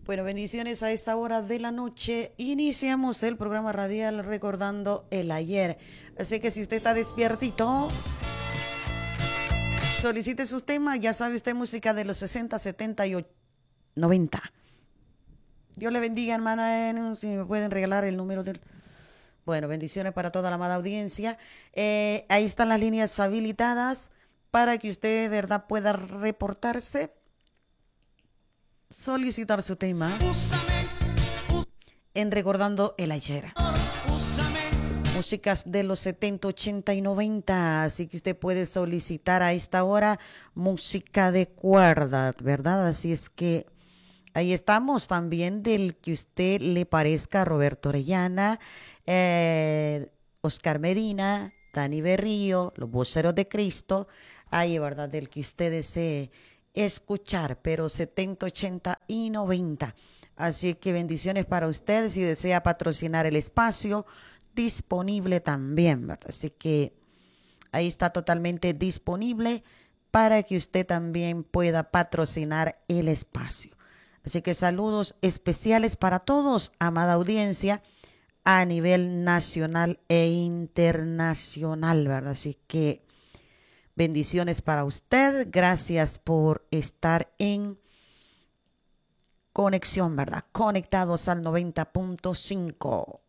Bueno, bendiciones a esta hora de la noche. Iniciamos el programa radial recordando el ayer. Así que si usted está despiertito, solicite sus temas. Ya sabe usted, música de los 60, 70 y 90. Dios le bendiga, hermana. Si me pueden regalar el número del... Bueno, bendiciones para toda la amada audiencia. Ahí están las líneas habilitadas para que usted, verdad, pueda reportarse, solicitar su tema en Recordando el Ayer. Músicas de los 70, 80 y 90. Así que usted puede solicitar a esta hora música de cuerda, ¿verdad? Así es que ahí estamos también del que usted le parezca: Roberto Orellana, Oscar Medina, Dani Berrío, Los Voceros de Cristo. Ahí, ¿verdad? Del que usted desee escuchar, pero 70, 80 y 90. Así que bendiciones para ustedes. Si desea patrocinar el espacio, disponible también, ¿verdad? Así que ahí está totalmente disponible para que usted también pueda patrocinar el espacio. Así que saludos especiales para todos, amada audiencia, a nivel nacional e internacional, ¿verdad? Así que bendiciones para usted. Gracias por estar en conexión, ¿verdad? Conectados al 90.5.